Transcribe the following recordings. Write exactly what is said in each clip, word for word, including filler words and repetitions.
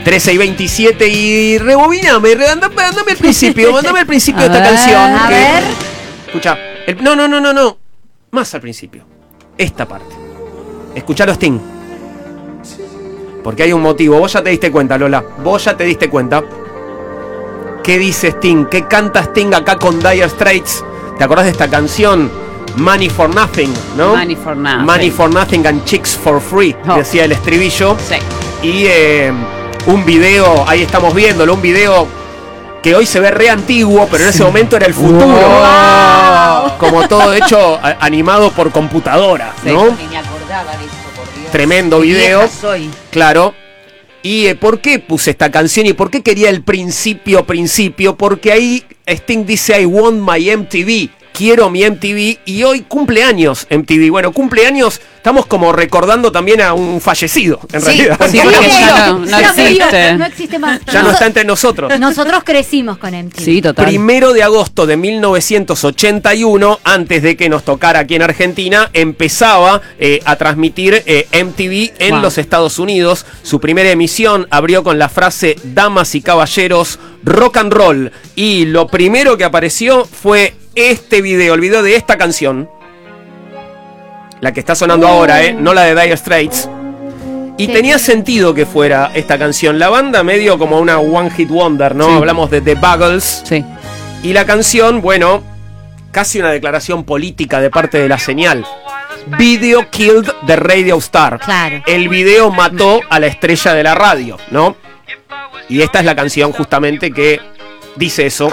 trece y veintisiete y rebobiname, andame, andame al principio, mandame al principio de esta ver, canción. a que, ver. Escucha, el, no, no, no, no, no, más al principio. Esta parte. Escuchalo, Sting. Porque hay un motivo, vos ya te diste cuenta, Lola, vos ya te diste cuenta. ¿Qué dice Sting? ¿Qué canta Sting acá con Dire Straits? ¿Te acordás de esta canción? Money for Nothing, ¿no? Money for Nothing. Money for Nothing and Chicks for Free, oh. decía el estribillo. Sí. Y eh, un video, ahí estamos viéndolo, un video que hoy se ve re antiguo, pero en ese momento era el futuro. Wow. Como todo hecho a, animado por computadora, sí. ¿no? Ni me acordaba de eso, por Dios. Tremendo video. Soy. Claro. ¿Y eh, por qué puse esta canción y por qué quería el principio, principio? Porque ahí Sting dice I want my M T V. Quiero mi M T V y hoy cumpleaños M T V. Bueno, cumpleaños, estamos como recordando también a un fallecido, en sí, realidad. Sí, porque ya no, no existe. No existe más. Ya no está entre nosotros. Nosotros crecimos con M T V. Sí, total. Primero de agosto de mil novecientos ochenta y uno, antes de que nos tocara aquí en Argentina, empezaba eh, a transmitir eh, M T V en wow. los Estados Unidos. Su primera emisión abrió con la frase Damas y caballeros, rock and roll. Y lo primero que apareció fue este video, el video de esta canción. La que está sonando uh. ahora, ¿eh? No la de Dire Straits. Y sí. tenía sentido que fuera esta canción. La banda medio como una one hit wonder, ¿no? Sí. Hablamos de The Buggles. Sí. Y la canción, bueno, casi una declaración política de parte de la señal. Video killed the radio star. Claro. El video mató a la estrella de la radio, ¿no? Y esta es la canción justamente que dice eso.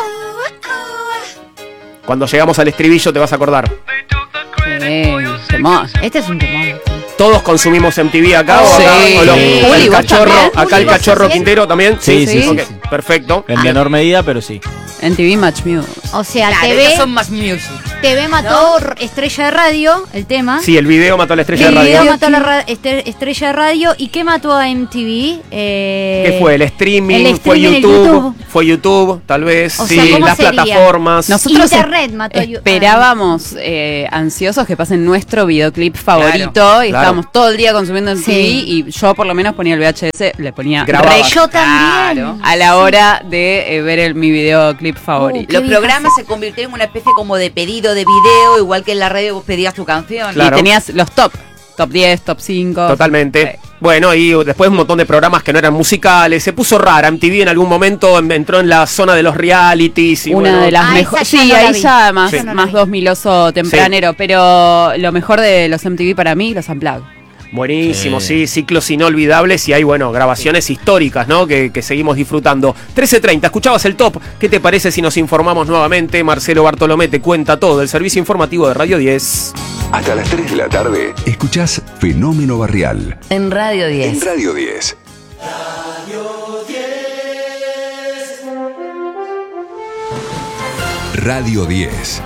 Cuando llegamos al estribillo te vas a acordar. Sí, temón. Este es un temón. Todos consumimos M T V acá, oh, o acá, sí. o lo, Sí. o el Uli, cachorro, ¿vos acá el Uli, cachorro ¿vos Quintero también. Sí, sí, sí, okay, sí. Perfecto. En menor medida, pero sí. M T V Match Music. O sea, Claro, T ellos V, son más music. T V mató ¿no? Estrella de Radio, el tema. Sí, el video mató a la estrella El de radio. video mató a la ra- este- Estrella de Radio. ¿Y qué mató a M T V? Eh, ¿Qué fue? ¿El streaming? el ¿Fue streaming, el YouTube? YouTube. ¿Fue YouTube? Tal vez. O sí, sea, ¿cómo las sería? plataformas. Nosotros Internet mató a YouTube. esperábamos eh, ansiosos que pasen nuestro videoclip favorito Claro, y claro. estábamos todo el día consumiendo M T V Sí. y yo por lo menos ponía el V H S, le ponía Grababa. rec Yo también. a la hora de eh, ver el, mi videoclip favorito. Qué Los viejas. programas se convirtieron en una especie como de pedido de video, igual que en la radio vos pedías tu canción. Claro. Y tenías los top, top diez, top cinco. Totalmente. Sí. Bueno, y después un montón de programas que no eran musicales. Se puso rara. M T V en algún momento entró en la zona de los realities. Y Una bueno, de las Ah, mejores. esa ya Sí, no la ahí vi. ya más, Sí. Esa no la más vi. dos miloso tempranero. Pero lo mejor de los M T V para mí, los Unplugged. buenísimo, Sí. sí, ciclos inolvidables y hay, bueno, grabaciones históricas, ¿no? Que, que seguimos disfrutando. trece treinta, escuchabas el top. ¿Qué te parece si nos informamos nuevamente? Marcelo Bartolomé te cuenta todo. El servicio informativo de Radio diez. Hasta las tres de la tarde, escuchás Fenómeno Barrial En Radio en diez. Radio diez. Radio diez.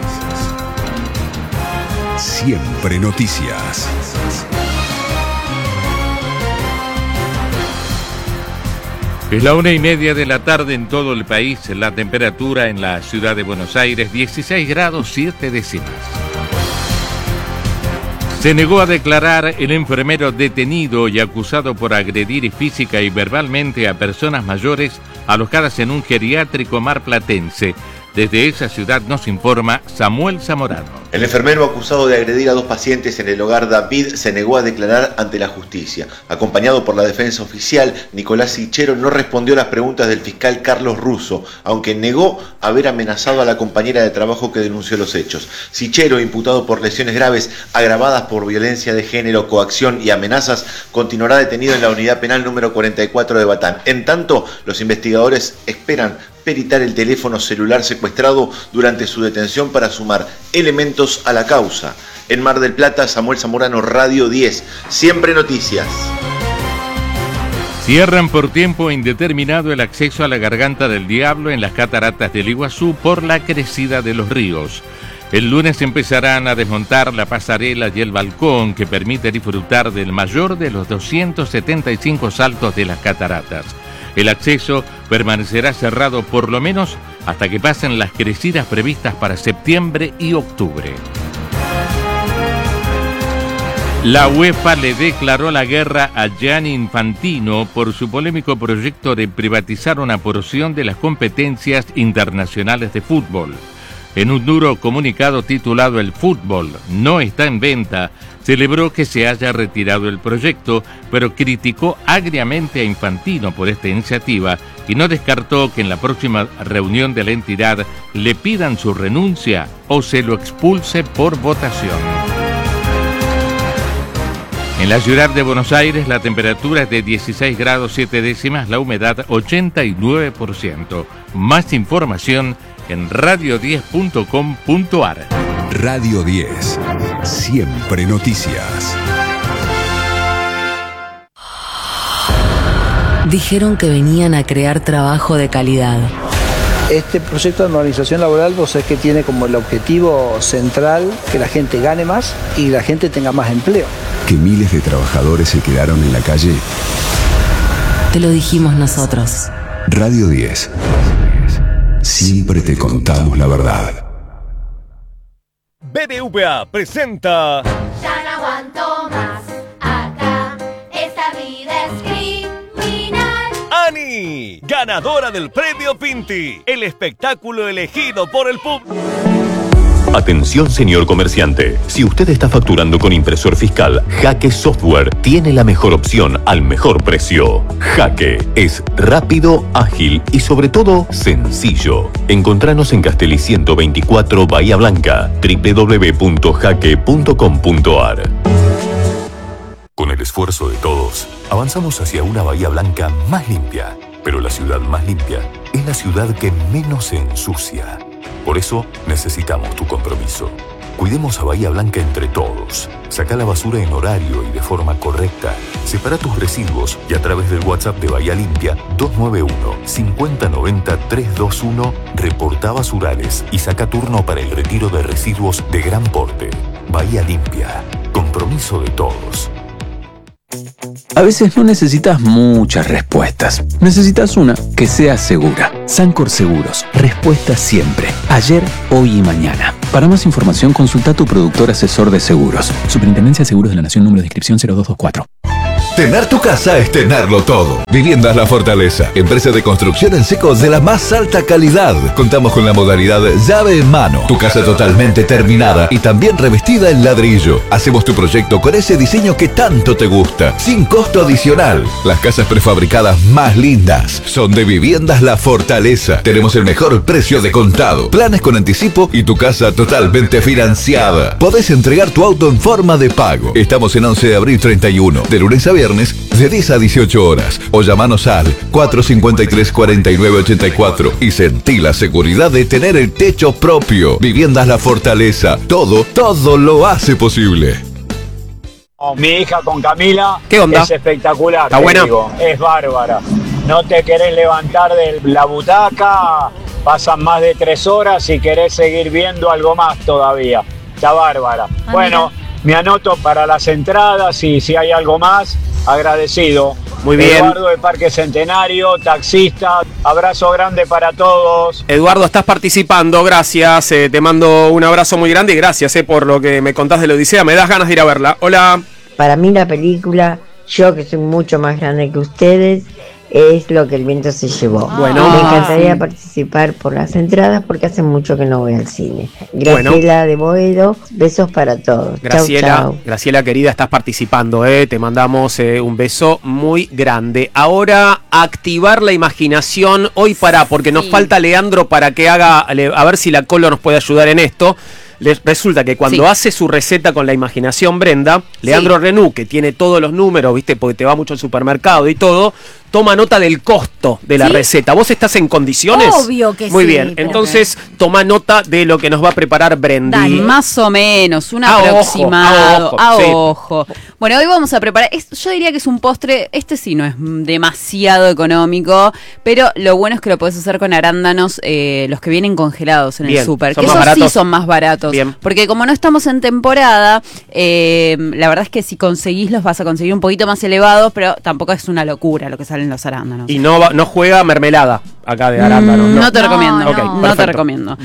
Siempre noticias. Es la una y media de la tarde en todo el país. La temperatura en la ciudad de Buenos Aires, dieciséis grados siete décimas. Se negó a declarar el enfermero detenido y acusado por agredir física y verbalmente a personas mayores alojadas en un geriátrico marplatense. Desde esa ciudad nos informa Samuel Zamorano. El enfermero acusado de agredir a dos pacientes en el hogar David se negó a declarar ante la justicia. Acompañado por la defensa oficial, Nicolás Sichero no respondió a las preguntas del fiscal Carlos Russo, aunque negó haber amenazado a la compañera de trabajo que denunció los hechos. Sichero, imputado por lesiones graves agravadas por violencia de género, coacción y amenazas, continuará detenido en la unidad penal número cuarenta y cuatro de Batán. En tanto, los investigadores esperan peritar el teléfono celular secuestrado durante su detención para sumar elementos a la causa. En Mar del Plata, Samuel Zamorano, Radio diez, Siempre Noticias. Cierran por tiempo indeterminado el acceso a la Garganta del Diablo en las cataratas del Iguazú por la crecida de los ríos. El lunes empezarán a desmontar la pasarela y el balcón que permite disfrutar del mayor de los doscientos setenta y cinco saltos de las cataratas. El acceso permanecerá cerrado por lo menos hasta que pasen las crecidas previstas para septiembre y octubre. La UEFA le declaró la guerra a Gianni Infantino por su polémico proyecto de privatizar una porción de las competencias internacionales de fútbol. En un duro comunicado titulado "El fútbol no está en venta", celebró que se haya retirado el proyecto, pero criticó agriamente a Infantino por esta iniciativa y no descartó que en la próxima reunión de la entidad le pidan su renuncia o se lo expulse por votación. En la ciudad de Buenos Aires la temperatura es de dieciséis grados siete décimas, la humedad ochenta y nueve por ciento. Más información en radio diez punto com punto ar. Radio diez. Siempre noticias. Dijeron que venían a crear trabajo de calidad. Este proyecto de normalización laboral, vos sabés que tiene como el objetivo central que la gente gane más y la gente tenga más empleo. Que miles de trabajadores se quedaron en la calle. Te lo dijimos nosotros. Radio diez. Siempre te contamos la verdad. B B V A presenta... Ya no aguanto más, acá, esta vida es criminal. ¡Ani! Ganadora del premio Pinti, el espectáculo elegido por el público. Atención, señor comerciante. Si usted está facturando con impresor fiscal, Jaque Software tiene la mejor opción al mejor precio. Jaque es rápido, ágil y sobre todo sencillo. Encontranos en Castelli ciento veinticuatro, Bahía Blanca, doble u doble u doble u punto jaque punto com punto ar. Con el esfuerzo de todos, avanzamos hacia una Bahía Blanca más limpia. Pero la ciudad más limpia es la ciudad que menos se ensucia. Por eso necesitamos tu compromiso. Cuidemos a Bahía Blanca entre todos. Saca la basura en horario y de forma correcta. Separa tus residuos y a través del WhatsApp de Bahía Limpia dos nueve uno, cinco cero nueve cero, tres dos uno reporta basurales y saca turno para el retiro de residuos de gran porte. Bahía Limpia. Compromiso de todos. A veces no necesitas muchas respuestas. Necesitas una que sea segura. Sancor Seguros. Respuesta siempre. Ayer, hoy y mañana. Para más información, consulta a tu productor asesor de seguros. Superintendencia de Seguros de la Nación, número de inscripción cero dos dos cuatro. Tener tu casa es tenerlo todo. Viviendas La Fortaleza, empresa de construcción en seco de la más alta calidad. Contamos con la modalidad llave en mano. Tu casa totalmente terminada y también revestida en ladrillo. Hacemos tu proyecto con ese diseño que tanto te gusta, sin costo adicional. Las casas prefabricadas más lindas son de Viviendas La Fortaleza. Tenemos el mejor precio de contado, planes con anticipo y tu casa totalmente financiada. Podés entregar tu auto en forma de pago. Estamos en once de abril treinta y uno, de lunes a viernes, de diez a dieciocho horas, o llamanos al cuatro cinco tres, cuatro nueve ocho cuatro y sentí la seguridad de tener el techo propio. Viviendas La Fortaleza, todo, todo lo hace posible. Mi hija con Camila, ¿qué onda? Es espectacular. ¿Está buena? Digo, es bárbara. No te querés levantar de la butaca, pasan más de tres horas y querés seguir viendo algo más todavía. Está bárbara. Ah, bueno, mira. Me anoto para las entradas y si hay algo más, agradecido. Muy bien. Eduardo de Parque Centenario, taxista. Abrazo grande para todos. Eduardo, estás participando, gracias. Eh, te mando un abrazo muy grande y gracias eh, por lo que me contás de la Odisea. Me das ganas de ir a verla. Hola. Para mí la película, yo que soy mucho más grande que ustedes, es Lo que el viento se llevó. Bueno, me encantaría participar por las entradas porque hace mucho que no voy al cine. Graciela bueno. de Boedo, besos para todos. Graciela, chau, chau. Graciela querida, estás participando, eh. Te mandamos eh, un beso muy grande. Ahora, activar la imaginación. Hoy para, porque sí. nos falta Leandro para que haga, a ver si la Colo nos puede ayudar en esto. Les resulta que cuando sí. hace su receta con la imaginación Brenda, Leandro sí. Renú, que tiene todos los números, viste, porque te va mucho al supermercado y todo, toma nota del costo de la ¿Sí? receta. ¿Vos estás en condiciones? Obvio que Muy sí. Muy bien, entonces toma nota de lo que nos va a preparar Brenda. Más o menos, un a aproximado, ojo, a a ojo. Sí. Bueno, hoy vamos a preparar, es, yo diría que es un postre, este sí no es demasiado económico, pero lo bueno es que lo podés hacer con arándanos, eh, los que vienen congelados en bien, el súper, que esos baratos? sí son más baratos. Bien. Porque como no estamos en temporada, eh, la verdad es que si conseguís los vas a conseguir un poquito más elevados, pero tampoco es una locura lo que salen los arándanos. Y no, va, no juega mermelada acá de arándanos. Mm, no. no te no, recomiendo. No, okay, no te recomiendo. Bien.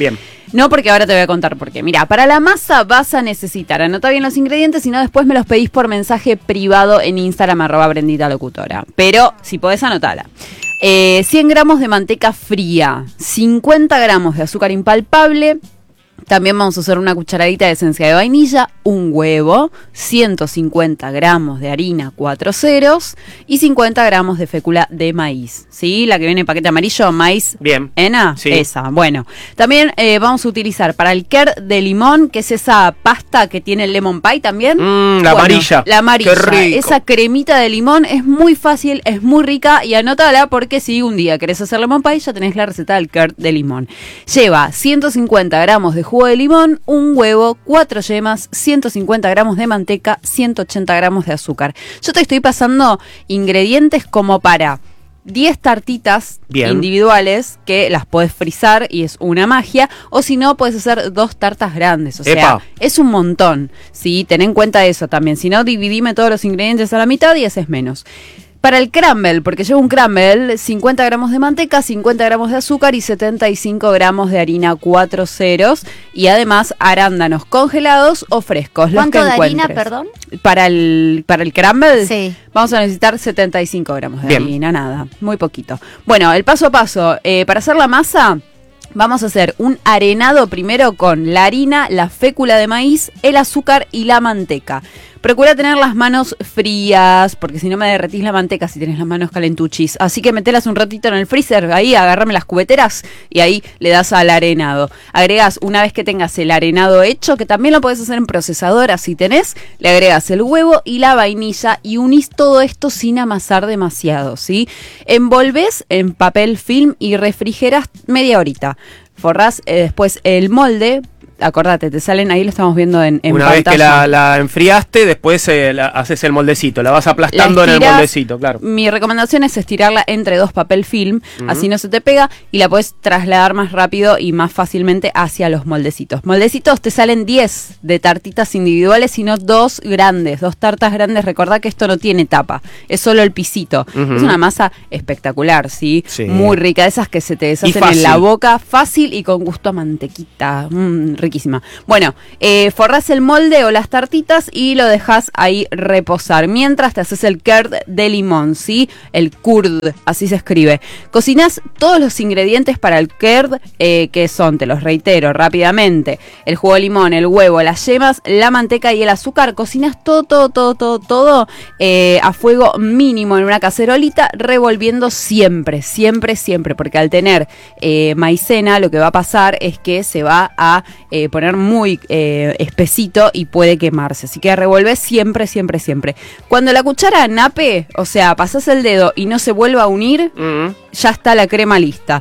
No, porque ahora te voy a contar por qué. Mira, para la masa vas a necesitar, anota bien los ingredientes, si no después me los pedís por mensaje privado en Instagram, arroba Brendita Locutora. Pero si podés anotala. Eh, cien gramos de manteca fría, cincuenta gramos de azúcar impalpable. También vamos a hacer una cucharadita de esencia de vainilla, un huevo, ciento cincuenta gramos de harina cuatro ceros y cincuenta gramos de fécula de maíz. ¿Sí? La que viene en paquete amarillo, maíz. Bien. ¿Ena? Sí. Esa. Bueno, también eh, vamos a utilizar para el curd de limón, que es esa pasta que tiene el lemon pie también. Mm, la bueno, amarilla. La amarilla. Qué rico. Esa cremita de limón es muy fácil, es muy rica y anótala porque si un día querés hacer lemon pie ya tenés la receta del curd de limón. Lleva ciento cincuenta gramos de jugo de limón, un huevo, cuatro yemas, ciento cincuenta gramos de manteca, ciento ochenta gramos de azúcar. Yo te estoy pasando ingredientes como para diez tartitas Bien. individuales que las podés frizar y es una magia, o si no puedes hacer dos tartas grandes, o sea, Epa. es un montón, ¿sí? Ten en cuenta eso también, si no dividime todos los ingredientes a la mitad y haces menos. Para el crumble, porque lleva un crumble, cincuenta gramos de manteca, cincuenta gramos de azúcar y setenta y cinco gramos de harina cuatro ceros. Y además arándanos congelados o frescos. Los ¿Cuánto que de harina, encuentres. perdón? Para el, para el crumble, Sí. vamos a necesitar setenta y cinco gramos de Bien. harina, nada, muy poquito. Bueno, el paso a paso, eh, para hacer la masa, vamos a hacer un arenado primero con la harina, la fécula de maíz, el azúcar y la manteca. Procura tener las manos frías, porque si no me derretís la manteca si tenés las manos calentuchis. Así que metelas un ratito en el freezer, ahí agarrame las cubeteras y ahí le das al arenado. Agregás, una vez que tengas el arenado hecho, que también lo podés hacer en procesadora si tenés, le agregás el huevo y la vainilla y unís todo esto sin amasar demasiado, ¿sí? Envolvés en papel film y refrigerás media horita. Forrás eh, después el molde. Acordate, te salen, ahí lo estamos viendo en, en Una pantalla. vez que la, la enfriaste, después eh, la, haces el moldecito, la vas aplastando La en el estirás. moldecito, claro. Mi recomendación es estirarla entre dos papel film, Ujú. así no se te pega y la puedes trasladar más rápido y más fácilmente hacia los moldecitos. Moldecitos te salen diez de tartitas individuales, sino dos grandes, dos tartas grandes. Recordá que esto no tiene tapa, es solo el pisito. Ujú. Es una masa espectacular, ¿sí? Sí. Muy rica, esas que se te deshacen fácil. en la boca, fácil y con gusto a mantequita. Mm, riquísima. Bueno, eh, forrás el molde o las tartitas y lo dejás ahí reposar. Mientras te haces el curd de limón, ¿sí? El curd, así se escribe. Cocinás todos los ingredientes para el curd, eh, que son, te los reitero rápidamente, el jugo de limón, el huevo, las yemas, la manteca y el azúcar. Cocinas todo, todo, todo, todo, todo eh, a fuego mínimo en una cacerolita, revolviendo siempre, siempre, siempre, porque al tener eh, maicena, lo que va a pasar es que se va a eh, poner muy eh, espesito y puede quemarse. Así que revolvés siempre, siempre, siempre. Cuando la cuchara nape, o sea, pasás el dedo y no se vuelva a unir, Mm. ya está la crema lista.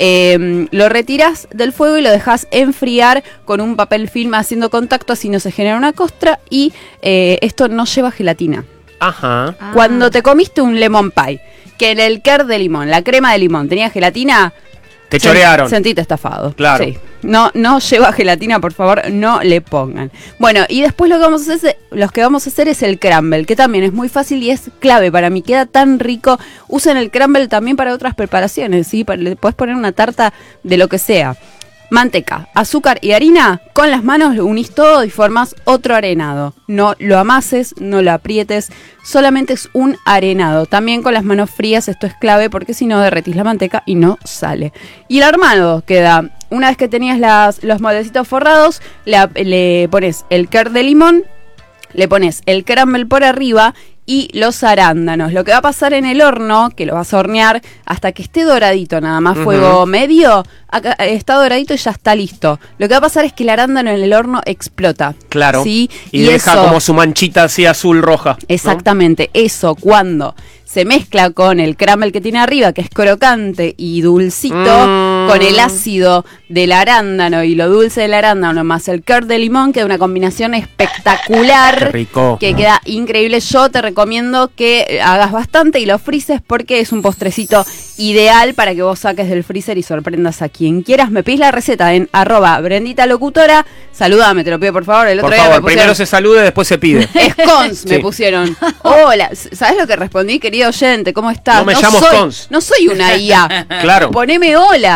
Eh, lo retiras del fuego y lo dejas enfriar con un papel film haciendo contacto, así no se genera una costra y eh, esto no lleva gelatina. Ajá. Cuando te comiste un lemon pie, que en el curd de limón, la crema de limón, tenía gelatina, Te sen- chorearon. Sentite estafado. Claro. Sí. No, no lleva gelatina, por favor, no le pongan. Bueno, y después lo que vamos a hacer, los que vamos a hacer es el crumble, que también es muy fácil y es clave para mí, queda tan rico. Usen el crumble también para otras preparaciones, ¿sí? Para- Le puedes poner una tarta de lo que sea. Manteca, azúcar y harina, con las manos lo unís todo y formas otro arenado. No lo amases, no lo aprietes, solamente es un arenado. También con las manos frías, esto es clave porque si no derretís la manteca y no sale. Y el armado queda, una vez que tenías las, los moldecitos forrados, le, ap- le pones el curd de limón, le pones el crumble por arriba y los arándanos. Lo que va a pasar en el horno, que lo vas a hornear hasta que esté doradito, nada más Ujú. fuego medio, acá está doradito y ya está listo. Lo que va a pasar es que el arándano en el horno explota. Claro. ¿Sí? Y, deja eso- como su manchita así azul roja. ¿no? Exactamente, eso cuando se mezcla con el crumble que tiene arriba, que es crocante y dulcito, Mm. con el ácido del arándano y lo dulce del arándano más el curd de limón, queda una combinación espectacular. Qué rico. Que queda increíble. Yo te recomiendo que hagas bastante y lo frises porque es un postrecito ideal para que vos saques del freezer y sorprendas a quien quieras. Me pedís la receta en arroba Brendita Locutora. Saludame, te lo pido por favor. El otro Por día favor, me pusieron primero se salude, después se pide. Scones me Sí. pusieron. Hola, ¿sabes lo que respondí, querido oyente? ¿Cómo estás? No me llamo soy, Scones. No soy una I A. Claro. Poneme hola.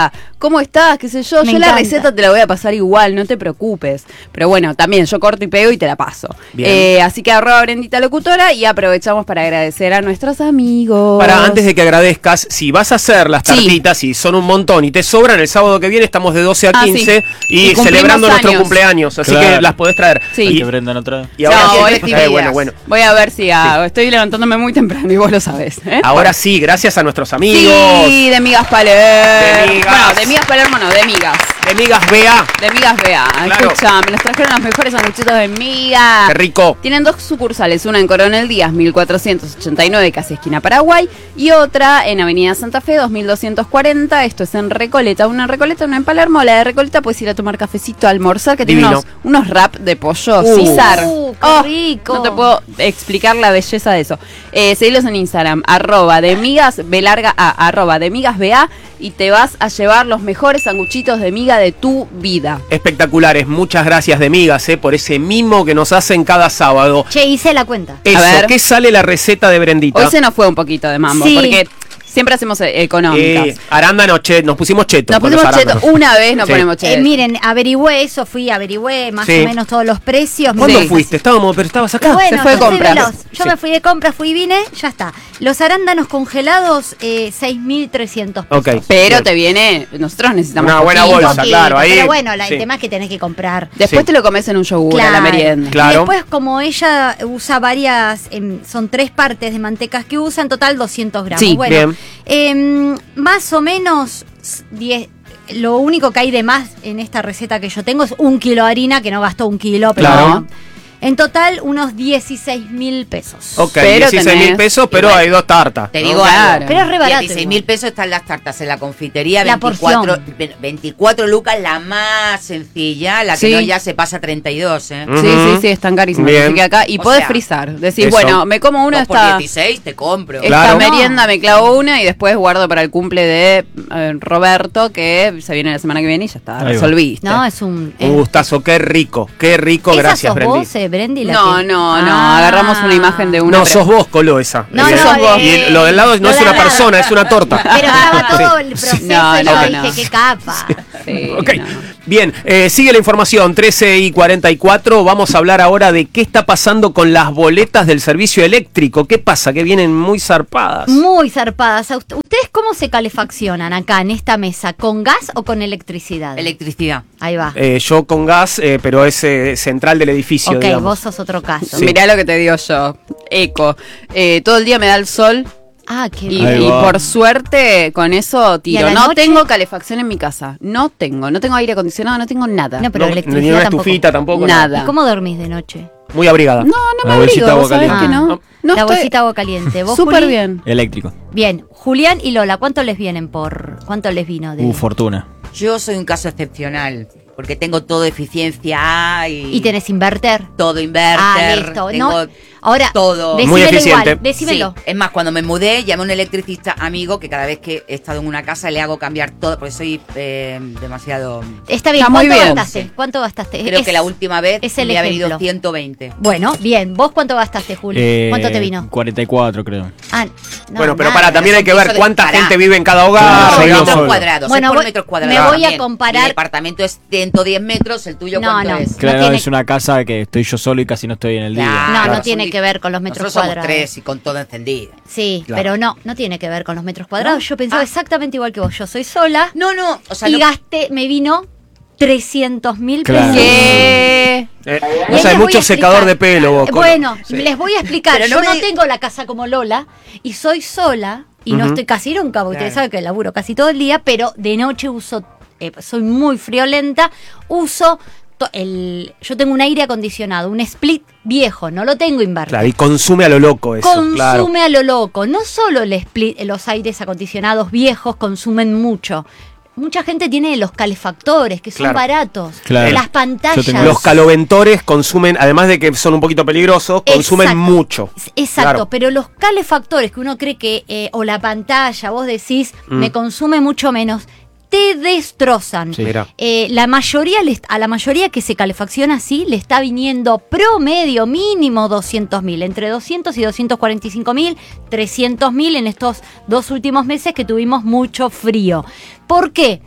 ¿cómo estás? ¿Qué sé yo? Me yo encanta. la receta te la voy a pasar igual, no te preocupes. Pero bueno, también yo corto y pego y te la paso. Eh, así que arroba Brendita Locutora y aprovechamos para agradecer a nuestros amigos. Para, antes de que agradezcas, si vas a hacer las tartitas, si son un montón y te sobran, el sábado que viene estamos de doce a quince ah, sí. y, y celebrando años. nuestro cumpleaños, así claro. que las podés traer. Sí. Y, que Brendan otra. Y ahora no, sí, voy, eh, bueno, bueno. voy a ver si hago. Estoy levantándome muy temprano y vos lo sabés. ¿eh? Ahora sí, gracias a nuestros amigos. Sí, de Migas Palermo. De Migas. Bueno, de Migas Palermo no, de Migas. De Migas B A. De Migas B A. Claro. Escucha, me los trajeron los mejores sanguchitos de miga. Qué rico. Tienen dos sucursales, una en Coronel Díaz, mil cuatrocientos ochenta y nueve, casi esquina Paraguay, y otra en Avenida Santa Fe, dos mil doscientos cuarenta. Esto es en Recoleta. Una en Recoleta, una en Palermo. La de Recoleta puedes ir a tomar cafecito, a almorzar, que Divino. tiene unos, unos wrap de pollo. Uh. César. Uh, qué Oh, rico. no te puedo explicar la belleza de eso. Eh, seguilos en Instagram, arroba de migas, B larga A, arroba de migas B A, y te vas a llevar los mejores sanguchitos de miga de tu vida. Espectaculares, muchas gracias de Migas, eh, por ese mimo que nos hacen cada sábado. Che, hice la cuenta. Eso, A ver. ¿qué sale la receta de Brendita? Hoy se nos fue un poquito de mambo, Sí. porque siempre hacemos eh, económicas. Eh, arándano, che, nos pusimos chetos. Nos con los pusimos cheto, arándanos. una vez nos Sí. ponemos cheto. Eh, miren, averigüé eso, fui, averigüé más Sí. o menos todos los precios. ¿Cuándo Sí. fuiste? Estábamos, pero estabas acá. Bueno, Se fue de yo soy compras. veloz. Yo Sí. me fui de compras, fui y vine, ya está. Los arándanos congelados, eh, seis mil trescientos pesos. Ok. Pero bien. te viene, nosotros necesitamos Una buena poquito. bolsa, claro, ahí. Pero bueno, la, Sí. el tema es que tenés que comprar. Después Sí. te lo comes en un yogur a la merienda. Claro. Y después, como ella usa varias, em, son tres partes de mantecas que usa, en total doscientos gramos. Sí, bueno, bien. em, más o menos diez. Lo único que hay de más en esta receta que yo tengo es un kilo de harina, que no gastó un kilo, pero Claro. bueno. En total, unos dieciséis mil pesos. Ok, Pero dieciséis mil tenés- pesos, pero Igual. hay dos tartas. Te ¿no? digo Claro. algo. Pero es re barato dieciséis igual. mil pesos están las tartas en la confitería. La veinticuatro, porción. ve- veinticuatro lucas, la más sencilla, la que Sí. no ya se pasa a treinta y dos. ¿eh? Mm. Sí, Ujú. sí, sí, están carísimos. Bien. Así que acá, y O podés sea, frizar. Decir, eso. bueno, me como uno Dos por esta, dieciséis te compro. esta Claro. merienda, me clavo una y después guardo para el cumple de eh, Roberto, que se viene la semana que viene y ya está, Ahí va. resolviste. No, es un... Un gustazo, qué rico, qué rico, ¿Esa gracias, sos Brendi. vos, eh, Brendi? la No, que- no, no, Ah. agarramos una imagen de una... No, pre- sos vos, Colo, esa. No, Eh, no, sos vos. Y el- lo del lado no Lo es de una al lado. persona, es una torta. Pero estaba todo Sí. el proceso No, y no, yo no. dije, qué capa. Sí, Ok, no. bien, eh, sigue la información, trece y cuarenta y cuatro, vamos a hablar ahora de qué está pasando con las boletas del servicio eléctrico, qué pasa, que vienen muy zarpadas. Muy zarpadas. ¿A ust- ¿Ustedes cómo se calefaccionan acá en esta mesa? ¿Con gas o con electricidad? Electricidad. Ahí va. Eh, yo con gas, eh, pero es eh, central del edificio, ok, digamos. vos sos otro caso. Sí. Mirá lo que te digo yo, eco. Eh, todo el día me da el sol Ah, qué y, bien. Ahí y va. por suerte con eso ¿Y a tiro. la No noche? tengo calefacción en mi casa, no tengo, no tengo aire acondicionado, no tengo nada. No, pero No, electricidad ni una tampoco. estufita tampoco. Nada. ¿Y cómo dormís de noche? Muy abrigada. No, no me La bolsita abrigo, de agua ¿vos sabés caliente. que no? No la estoy- bolsita de agua caliente. ¿Vos, Súper Juli? bien. Eléctrico. Bien. Julián y Lola, ¿cuánto les vienen por...? ¿Cuánto les vino de...? Uh, fortuna. Yo soy un caso excepcional, porque tengo todo eficiencia A y, ¿Y tenés inverter? todo inverter. Ah, listo. Tengo No, ahora, todo. Muy decímelo eficiente. igual, decímelo. Sí, es más, cuando me mudé, llamé a un electricista amigo que cada vez que he estado en una casa le hago cambiar todo, porque soy eh, demasiado... Está bien, Está muy ¿cuánto bien. gastaste? ¿Cuánto gastaste? Creo Es- que la última vez es el me ha venido ejemplo. ciento veinte. Bueno, bien. ¿Vos cuánto gastaste, Juli? Eh, ¿Cuánto te vino? cuarenta y cuatro, creo. Ah, no, bueno, pero nada. para, también hay que ver Piso de- cuánta pará. gente vive en cada hogar. Claro, Por yo digamos. metros solo. cuadrados, Bueno, es por voy- metros cuadrados. me voy a también. comparar- Mi departamento es ciento diez metros, ¿el tuyo No, cuánto no. es? Claro, tiene- es una casa que estoy yo solo y casi no estoy en el Claro. día. No, Claro. no tiene que ver con los metros Nosotros somos cuadrados. tres y con todo encendido. Sí, Claro. pero no, no tiene que ver con los metros cuadrados. Yo pensaba Ah. exactamente igual que vos. Yo soy sola No, no, o sea, y lo- gasté, me vino trescientos mil Claro. pesos. ¿Qué? Eh, Y ahí o sea, hay les voy mucho a secador explicar. de pelo vos. Colo. Bueno, Sí. les voy a explicar. Pero Yo no no me- tengo la casa como Lola y soy sola y no Ujú. estoy casi nunca, porque ustedes Claro. saben que laburo casi todo el día, pero de noche uso, eh, soy muy friolenta, uso to- el, yo tengo un aire acondicionado, un split viejo, no lo tengo invertido. Claro, y consume a lo loco eso, Consume claro. a lo loco. No solo el split, los aires acondicionados viejos consumen mucho. Mucha gente tiene los calefactores, que son Claro. baratos. Claro. Las Yo pantallas. tengo Los caloventores consumen, además de que son un poquito peligrosos, consumen Exacto. mucho. Exacto, Claro. pero los calefactores que uno cree que, eh, o la pantalla, vos decís, Mm. me consume mucho menos, te destrozan. Sí. Mira. Eh, la mayoría, le- a la mayoría que se calefacciona así, le está viniendo promedio mínimo doscientos mil, entre doscientos y doscientos cuarenta y cinco mil, trescientos mil en estos dos últimos meses que tuvimos mucho frío. ¿Por qué?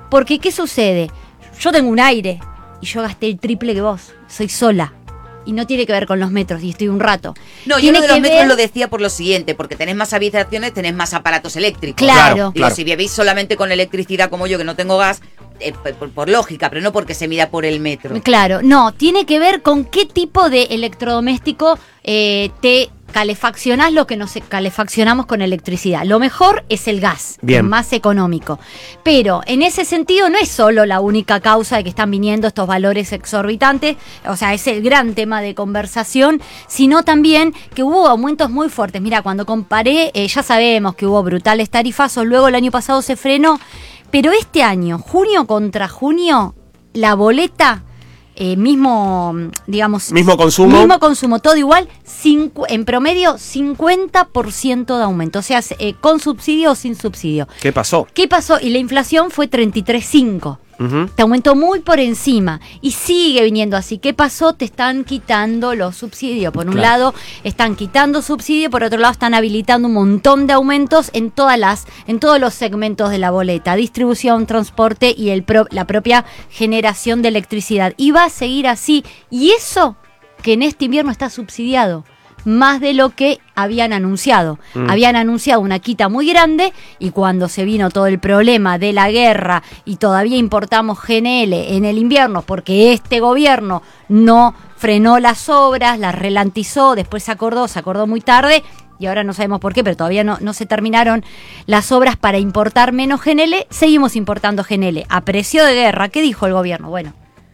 Porque, ¿qué sucede? Yo tengo un aire y yo gasté el triple que vos. Soy sola. Y no tiene que ver con los metros, y estoy un rato. No, yo lo de los metros ver... lo decía por lo siguiente, porque tenés más habitaciones, tenés más aparatos eléctricos. Claro. Digo, claro. Si vivís solamente con electricidad como yo, que no tengo gas, eh, por, por lógica, pero no porque se mida por el metro. Claro, no, tiene que ver con qué tipo de electrodoméstico eh, te calefaccionás, lo que nos calefaccionamos con electricidad. Lo mejor es el gas, Bien. más económico. Pero en ese sentido no es solo la única causa de que están viniendo estos valores exorbitantes, o sea, es el gran tema de conversación, sino también que hubo aumentos muy fuertes. Mira, cuando comparé, eh, ya sabemos que hubo brutales tarifazos, luego el año pasado se frenó, pero este año, junio contra junio, la boleta... Eh, mismo, digamos... Mismo consumo. Mismo consumo, todo igual, cincu- en promedio cincuenta por ciento de aumento. O sea, eh, con subsidio o sin subsidio. ¿Qué pasó? ¿Qué pasó? Y la inflación fue treinta y tres coma cinco. Uh-huh. Te aumentó muy por encima y sigue viniendo así. ¿Qué pasó? Te están quitando los subsidios. Por un Claro. lado están quitando subsidio, por otro lado están habilitando un montón de aumentos en todas las, en todos los segmentos de la boleta: distribución, transporte y el pro, la propia generación de electricidad. Y va a seguir así. Y eso que en este invierno está subsidiado más de lo que habían anunciado. Mm. Habían anunciado una quita muy grande y cuando se vino todo el problema de la guerra y todavía importamos G N L en el invierno porque este gobierno no frenó las obras, las relantizó, después se acordó, se acordó muy tarde y ahora no sabemos por qué, pero todavía no, no se terminaron las obras para importar menos G N L, seguimos importando G N L a precio de guerra. ¿Qué dijo el gobierno? Bueno,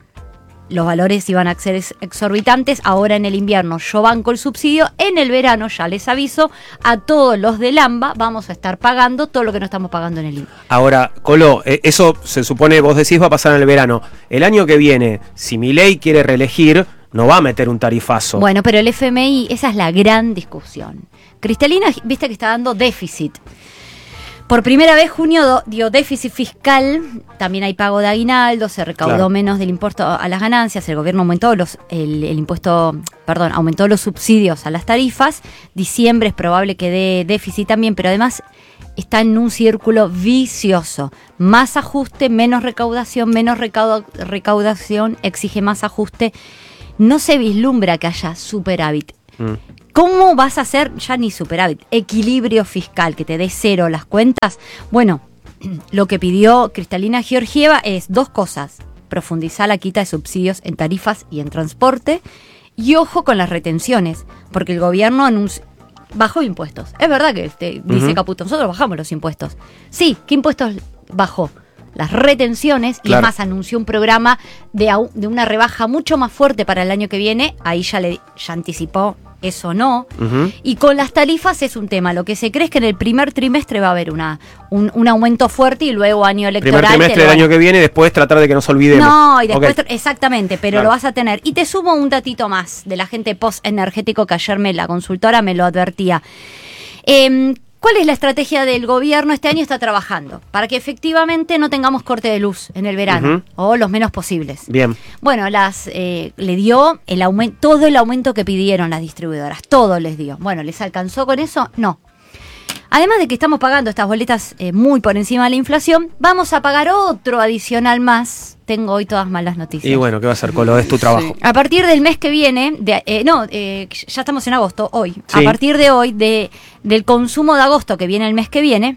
los valores iban a ser exorbitantes, ahora en el invierno yo banco el subsidio, en el verano ya les aviso a todos los del AMBA vamos a estar pagando todo lo que no estamos pagando en el invierno. Ahora, Colo, eh, eso se supone, vos decís, va a pasar en el verano. El año que viene, si Milei quiere reelegir, no va a meter un tarifazo. Bueno, pero el F M I, esa es la gran discusión. Cristalina, viste que está dando déficit. Por primera vez junio do, dio déficit fiscal, también hay pago de aguinaldo, se recaudó claro. menos del impuesto a las ganancias, el gobierno aumentó los, el, el impuesto, perdón, aumentó los subsidios a las tarifas, diciembre es probable que dé déficit también, pero además está en un círculo vicioso, más ajuste, menos recaudación, menos recauda, recaudación, exige más ajuste, no se vislumbra que haya superávit. Mm. ¿Cómo vas a hacer, ya ni superávit, equilibrio fiscal, que te dé cero las cuentas? Bueno, lo que pidió Cristalina Georgieva es dos cosas: profundizar la quita de subsidios en tarifas y en transporte, y ojo con las retenciones, porque el gobierno anunció, bajó impuestos. Es verdad que este, dice uh-huh. Caputo, nosotros bajamos los impuestos. Sí, ¿qué impuestos bajó? Las retenciones, claro. Y además anunció un programa de, de una rebaja mucho más fuerte para el año que viene, ahí ya, le, ya anticipó. Eso no. Uh-huh. Y con las tarifas es un tema. Lo que se cree es que en el primer trimestre va a haber una un, un aumento fuerte y luego año electoral. Primer trimestre del año que viene y después tratar de que nos olvidemos. No, y después, okay. Exactamente, pero claro. Lo vas a tener. Y te sumo un datito más de la gente post-energético que ayer me, la consultora me lo advertía. Eh, ¿Cuál es la estrategia del gobierno? Este año está trabajando para que efectivamente no tengamos corte de luz en el verano, uh-huh. o los menos posibles. Bien. Bueno, las eh, le dio el aumento, todo el aumento que pidieron las distribuidoras, todo les dio. Bueno, ¿les alcanzó con eso? No. Además de que estamos pagando estas boletas eh, muy por encima de la inflación, vamos a pagar otro adicional más. Tengo hoy todas malas noticias. Y bueno, ¿qué va a hacer, Colo? Es tu trabajo. Sí. A partir del mes que viene, de, eh, no, eh, ya estamos en agosto, hoy. Sí. A partir de hoy, de, del consumo de agosto que viene el mes que viene,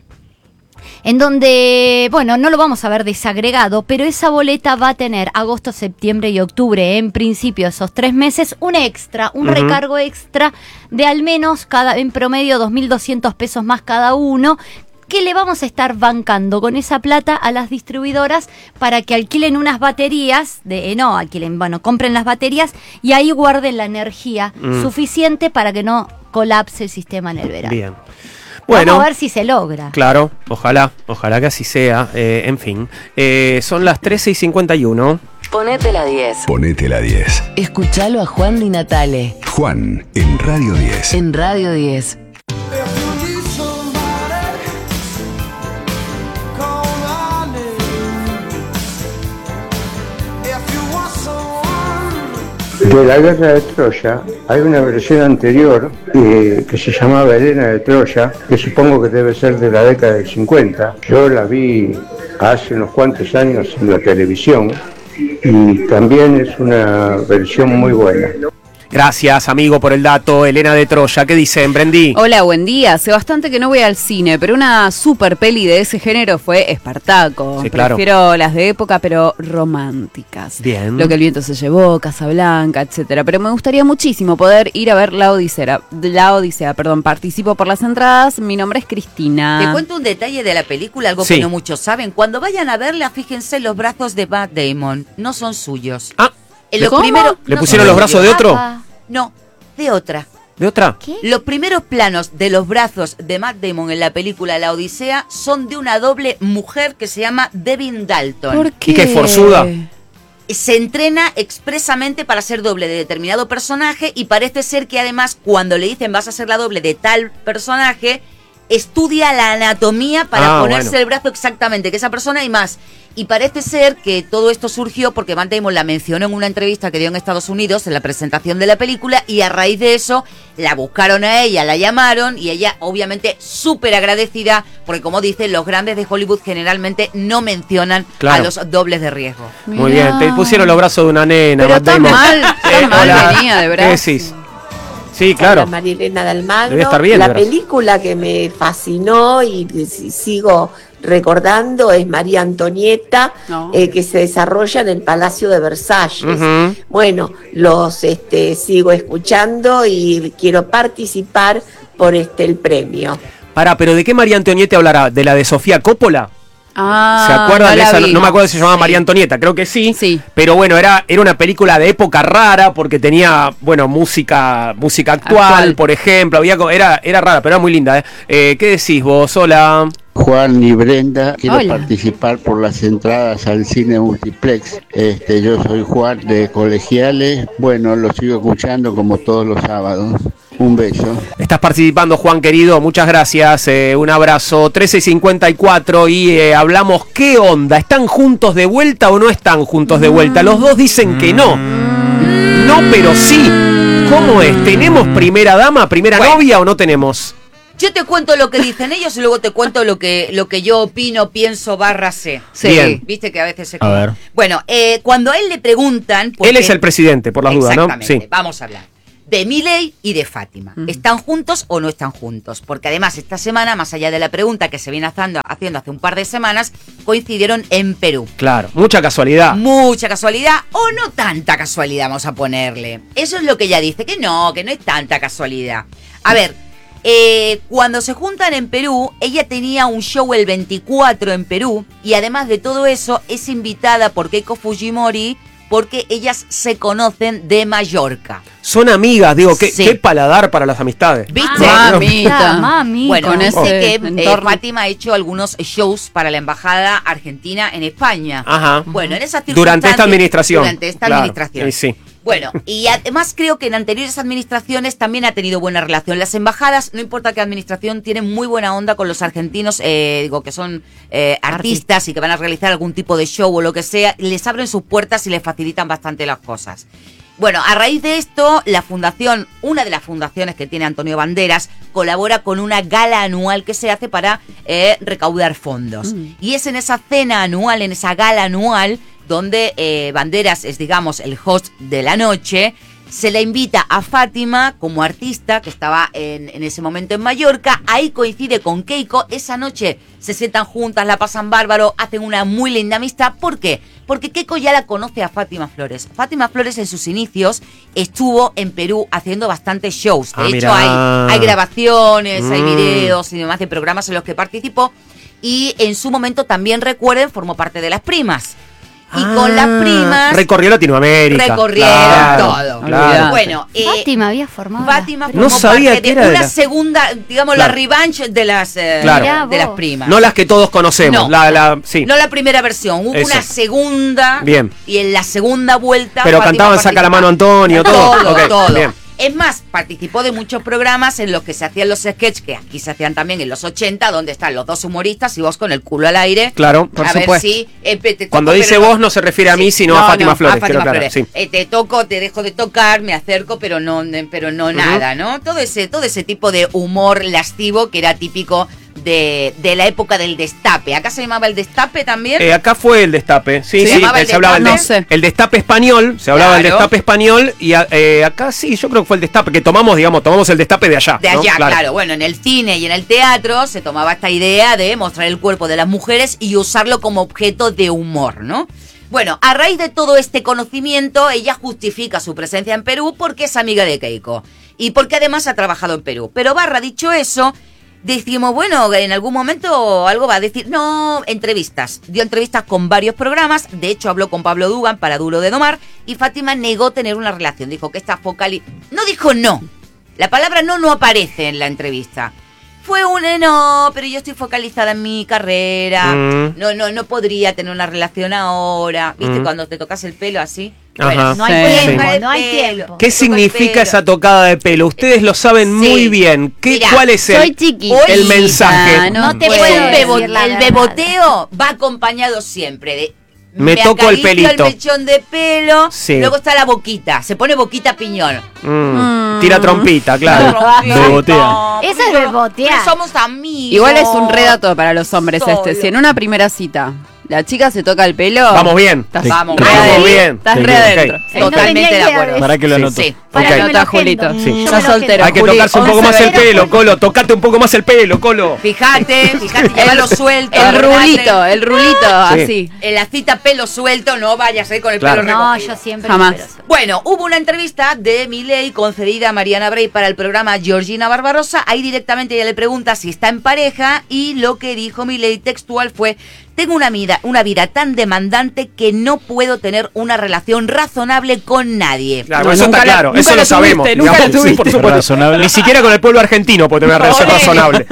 en donde, bueno, no lo vamos a ver desagregado, pero esa boleta va a tener agosto, septiembre y octubre, en principio esos tres meses, un extra, un uh-huh. recargo extra de al menos cada en promedio dos mil doscientos pesos más cada uno, que le vamos a estar bancando con esa plata a las distribuidoras para que alquilen unas baterías, de eh, no, alquilen, bueno, compren las baterías y ahí guarden la energía mm. suficiente para que no colapse el sistema en el verano. Bien. Bueno, vamos a ver si se logra. Claro, ojalá, ojalá que así sea. Eh, en fin, eh, son las trece y cincuenta y uno. Ponete la diez. Ponete la diez. Escuchalo a Juan Di Natale. Juan, en Radio diez. En Radio diez. De la guerra de Troya hay una versión anterior eh, que se llamaba Helena de Troya, que supongo que debe ser de la década del cincuenta. Yo la vi hace unos cuantos años en la televisión y también es una versión muy buena. Gracias, amigo, por el dato. Elena de Troya, ¿qué dicen, Brendi? Hola, buen día. Hace bastante que no voy al cine, pero una super peli de ese género fue Espartaco. Sí, claro. Prefiero las de época, pero románticas. Bien. Lo que el viento se llevó, Casablanca, etcétera. Pero me gustaría muchísimo poder ir a ver La Odisea. La Odisea, perdón. Participo por las entradas. Mi nombre es Cristina. Te cuento un detalle de la película, algo Sí. que no muchos saben. Cuando vayan a verla, fíjense los brazos de Matt Damon. No son suyos. Ah. En los ¿Cómo? primeros- ¿Le no pusieron son los brazos de suyos. otro? Ah, No, de otra. ¿De otra? Los primeros planos de los brazos de Matt Damon en la película La Odisea son de una doble mujer que se llama Devin Dalton. ¿Por qué? ¿Y qué, forzuda? Se entrena expresamente para ser doble de determinado personaje y parece ser que además cuando le dicen vas a ser la doble de tal personaje, estudia la anatomía para Ah, ponerse bueno. el brazo exactamente que esa persona y más. Y parece ser que todo esto surgió porque Matt Damon la mencionó en una entrevista que dio en Estados Unidos en la presentación de la película y a raíz de eso la buscaron a ella, la llamaron y ella obviamente súper agradecida porque como dicen los grandes de Hollywood generalmente no mencionan Claro. a los dobles de riesgo. Muy bien, te pusieron los brazos de una nena, Pero Matt tan Damon. mal, tan Eh, mal hola. venía de ¿Qué brazo. decís? Sí, claro. Hola, Marilena de Almagro. Debe estar bien, La de brazo. película que me fascinó y si- sigo recordando es María Antonieta, eh, que se desarrolla en el Palacio de Versalles. Ujú. Bueno, los este, sigo escuchando y quiero participar por este el premio. Pará, pero ¿de qué María Antonieta hablará? ¿De la de Sofía Coppola? Ah, ¿Se acuerdan no de la esa? vi. No me acuerdo si se llamaba María Antonieta, creo que sí. Sí. Pero bueno, era, era una película de época rara porque tenía, bueno, música, música actual, Actual. por ejemplo. Había, co- era, era rara, pero era muy linda. ¿eh? Eh, ¿Qué decís vos? Hola. Juan y Brenda, quiero Hola. participar por las entradas al cine multiplex. Este, yo soy Juan de Colegiales. Bueno, lo sigo escuchando como todos los sábados. Un beso. Estás participando, Juan querido, muchas gracias, eh, un abrazo. trece cincuenta y cuatro y eh, hablamos, ¿qué onda? ¿Están juntos de vuelta o no están juntos de vuelta? Los dos dicen que no. No, pero sí. ¿Cómo es? ¿Tenemos primera dama, primera Bueno. novia o no tenemos? Yo te cuento lo que dicen ellos y luego te cuento lo que lo que yo opino, pienso, barra sé. Sí. Bien. Viste que a veces se... A ver. Bueno, eh, cuando a él le preguntan... por Él qué- es el presidente, por las dudas, ¿no? Exactamente, Sí. vamos a hablar. De Milei y de Fátima. ¿Están juntos o no están juntos? Porque además esta semana, más allá de la pregunta que se viene haciendo, haciendo hace un par de semanas, coincidieron en Perú. Claro, mucha casualidad. Mucha casualidad o no tanta casualidad, vamos a ponerle. Eso es lo que ella dice, que no, que no es tanta casualidad. A ver, eh, cuando se juntan en Perú, ella tenía un show el veinticuatro en Perú y además de todo eso es invitada por Keiko Fujimori porque ellas se conocen de Mallorca. Son amigas, digo, qué, Sí. qué paladar para las amistades. ¿Viste? Mamita. Mami. Bueno, Con dice ese que eh, entorno. Fátima ha hecho algunos shows para la embajada argentina en España. Ajá. Bueno, en esas Durante esta circunstancias- administración. Durante esta Claro, administración. y sí. Bueno, y además creo que en anteriores administraciones también ha tenido buena relación. Las embajadas, no importa qué administración, tienen muy buena onda con los argentinos, eh, digo, que son eh, artistas y que van a realizar algún tipo de show o lo que sea, les abren sus puertas y les facilitan bastante las cosas. Bueno, a raíz de esto, la fundación, una de las fundaciones que tiene Antonio Banderas, colabora con una gala anual que se hace para eh, recaudar fondos. Y es en esa cena anual, en esa gala anual, donde eh, Banderas es, digamos, el host de la noche. Se la invita a Fátima como artista, que estaba en, en ese momento en Mallorca. Ahí coincide con Keiko. Esa noche se sientan juntas, la pasan bárbaro, hacen una muy linda amistad. ¿Por qué? Porque Keiko ya la conoce a Fátima Flores. Fátima Flores en sus inicios estuvo en Perú haciendo bastantes shows. De Ah, hecho, mirá. hay, hay grabaciones, hay Mm. videos y demás de programas en los que participó. Y en su momento también, recuerden, formó parte de Las Primas. Y con las primas Recorrió Latinoamérica. recorrieron Claro, todo. claro. Bueno, eh, Fátima había formado. Fátima las formó No sabía parte que de era de una la- segunda, digamos, Claro. la revanche de las, eh, Claro. Mirá de las vos. primas. No las que todos conocemos. No. La, la, sí. No la primera versión, hubo Eso. una segunda. Bien. Y en la segunda vuelta. Pero Fátima cantaban Saca la mano Antonio, todo. Todo, Ok, todo. bien. Es más, participó de muchos programas en los que se hacían los sketches, que aquí se hacían también en los ochenta, donde están los dos humoristas y vos con el culo al aire. Claro, por a ver supuesto. si. eh, pe- te Cuando toco, dice pero no- vos no se refiere a mí, sino a Fátima Flores. a Fátima quiero aclarar, Flores. sí. Eh, te toco, te dejo de tocar, me acerco, pero no, pero no nada, ¿no? Todo ese, todo ese tipo de humor lascivo que era típico de, de la época del destape. ¿Acá se llamaba el destape también? Eh, acá fue el destape, sí, ¿Se sí, llamaba el se hablaba el, de, destape? el destape español, se hablaba Claro. del destape español y eh, acá sí, yo creo que fue el destape, que tomamos, digamos, tomamos el destape de allá. De ¿no? allá, claro. Bueno, en el cine y en el teatro se tomaba esta idea de mostrar el cuerpo de las mujeres y usarlo como objeto de humor, ¿no? Bueno, a raíz de todo este conocimiento, ella justifica su presencia en Perú porque es amiga de Keiko y porque además ha trabajado en Perú. Pero Barra, dicho eso, decimos, bueno, en algún momento algo va a decir. No, entrevistas. Dio entrevistas con varios programas. De hecho, habló con Pablo Dugan para Duro de Domar y Fátima negó tener una relación. Dijo que esta focal... No dijo no. La palabra no no aparece en la entrevista. Fue un no, pero yo estoy focalizada en mi carrera. Mm. No, no, no podría tener una relación ahora. ¿Viste? Mm. Cuando te tocas el pelo así. Ajá. No hay Sí. tiempo, Sí. no hay tiempo. ¿Qué significa esa tocada de pelo? Ustedes lo saben muy bien. ¿Qué, Mirá, ¿Cuál es el, soy chiquita. el mensaje? No, no te puedo puedo decir bebo- la El verdad. beboteo va acompañado siempre de... Me toco el acaricio pelito. el mechón de pelo, Sí. luego está la boquita, se pone boquita piñón. Mm, Tira trompita, claro. Bebotea. Eso es bebotear. Somos amigos. Igual es un redato para los hombres Solo. este. Si en una primera cita la chica se toca el pelo... Vamos bien. Estás, Vamos re Vamos adentro. bien. Estás Sí, re ok. adentro. Sí. Totalmente de acuerdo. Para que lo Sí, anoto. Sí. Para Ok. que me lo Anota, Julito. agendo. Sí. Yo Estás me lo agendo. soltero. Hay que Juli, tocarse un poco once más el veinte. pelo, Colo. Tocate un poco más el pelo, Colo. Fíjate, fíjate, llévalo suelto. El acordate. rulito, el rulito, Sí. así. En la cita pelo suelto, no vayas ahí con el Claro. pelo No, recogido. yo siempre. Jamás. pero- Bueno, hubo una entrevista de Milei concedida a Mariana Bray para el programa Georgina Barbarosa. Ahí directamente ella le pregunta si está en pareja y lo que dijo Milei textual fue: tengo una vida, una vida tan demandante que no puedo tener una relación razonable con nadie. Claro, No, eso nunca está la- claro, nunca eso la lo sabemos. tuviste, nunca la digamos, sí, tuviste. por supuesto. Razonable. Ni siquiera con el pueblo argentino puede tener una relación Ole. razonable.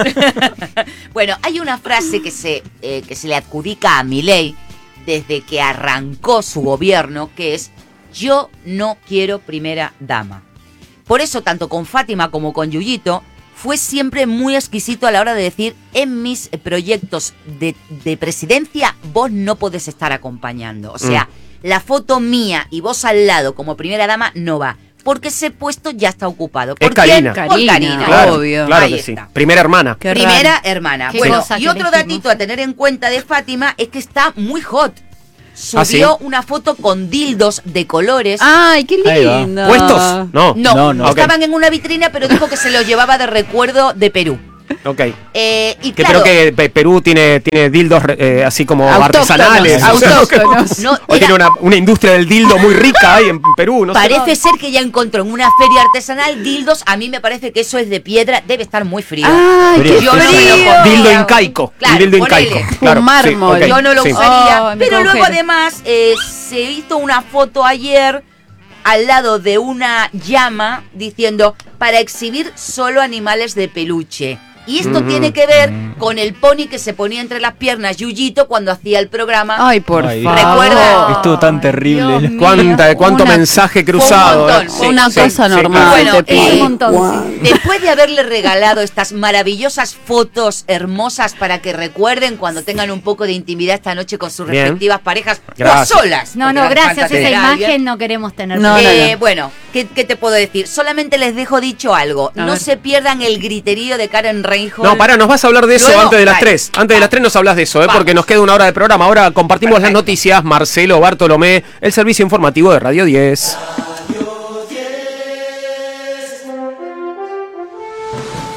Bueno, hay una frase que se, eh, que se le adjudica a Milei desde que arrancó su gobierno, que es: yo no quiero primera dama. Por eso, tanto con Fátima como con Yuyito, fue siempre muy exquisito a la hora de decir: en mis proyectos de, de presidencia vos no podés estar acompañando. O sea, Mm. la foto mía y vos al lado como primera dama no va, porque ese puesto ya está ocupado. ¿Por Es Karina. quién? Por Karina, Karina. Claro, obvio. claro Ahí que sí. está. Primera hermana. Qué Primera raro. hermana. Qué Bueno, cosa y que otro elegimos. datito a tener en cuenta de Fátima es que está muy hot. ¿Ah, sí? Subió una foto con dildos de colores. Ay, qué Ahí va. lindo. ¿Puestos? No. no, no, no. estaban en una vitrina, pero dijo que se los llevaba de recuerdo de Perú. Ok. Eh, y Que claro, creo que Pe- Perú tiene, tiene dildos eh, así como Autóctonos, artesanales. autóctonos. No, O era- tiene una, una industria del dildo muy rica ahí en Perú, ¿no? sé. parece ser que ya encontró en una feria artesanal dildos. A mí me parece que eso es de piedra, debe estar muy frío. Ay, qué Yo no me lo frío. pondría. Dildo incaico. Claro, un dildo ponele. incaico. Un Claro, sí, mármol. ok, Yo no lo sí. usaría. Ay, me pero luego congelo. además eh, se hizo una foto ayer al lado de una llama diciendo: para exhibir solo animales de peluche. Y esto Mm. tiene que ver con el pony que se ponía entre las piernas Yuyito cuando hacía el programa. Ay, por Ay, favor. ¿Recuerda? Estuvo tan terrible. Dios mío. ¿Cuánta, cuánto Una- mensaje cruzado. montón, ¿eh? fue una cosa normal. Bueno, te pido. eh, Un montón, sí. Después de haberle regalado estas maravillosas fotos hermosas para que recuerden cuando tengan un poco de intimidad esta noche con sus Bien. respectivas parejas Gracias. o a solas. No, porque no, hace gracias. falta Esa tener a alguien. imagen no queremos tener. No, no, Eh, no. Bueno, ¿qué, qué te puedo decir? Solamente les dejo dicho algo. A no ver. se pierdan el griterío de Karen Reinhold. No, pará, nos vas a hablar de eso Luego, antes de las dale. tres. Antes de las tres nos hablas de eso, ¿eh? Vamos. Porque nos queda una hora de programa. Ahora compartimos Perfecto. las noticias. Marcelo Bartolomé, el servicio informativo de Radio diez.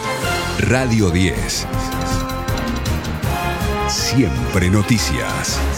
Radio diez. Siempre noticias.